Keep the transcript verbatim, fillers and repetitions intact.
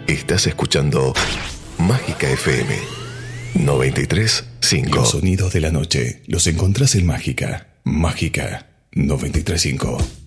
Estás escuchando Mágica F M noventa y tres punto cinco. Los sonidos de la noche los encontrás en Mágica. Mágica noventa y tres punto cinco.